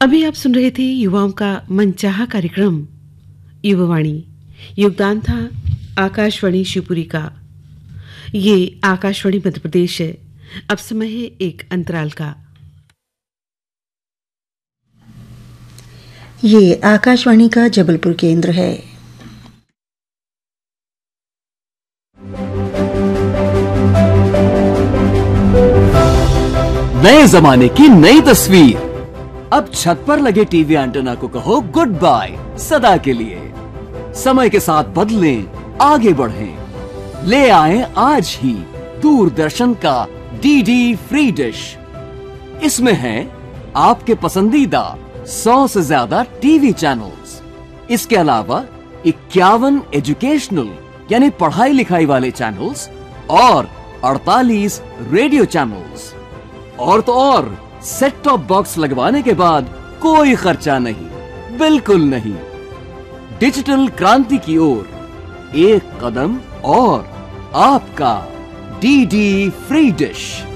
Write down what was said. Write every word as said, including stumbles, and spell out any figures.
अभी आप सुन रहे थे युवाओं का मनचाहा कार्यक्रम युवावाणी। योगदान था आकाशवाणी शिवपुरी का। ये आकाशवाणी मध्य प्रदेश है। अब समय है एक अंतराल का। ये आकाशवाणी का जबलपुर केंद्र है। नए जमाने की नई तस्वीर। अब छत पर लगे टीवी एंटेना को कहो गुड बाय सदा के लिए। समय के साथ बदलें, आगे बढ़ें। ले आए आज ही दूरदर्शन का डीडी फ्री डिश। इसमें है आपके पसंदीदा सौ से ज्यादा टीवी चैनल्स। इसके अलावा इक्यावन एजुकेशनल यानी पढ़ाई लिखाई वाले चैनल्स और अड़तालीस रेडियो चैनल्स। और तो और सेट टॉप बॉक्स लगवाने के बाद कोई खर्चा नहीं, बिल्कुल नहीं। डिजिटल क्रांति की ओर एक कदम और आपका डीडी फ्री डिश।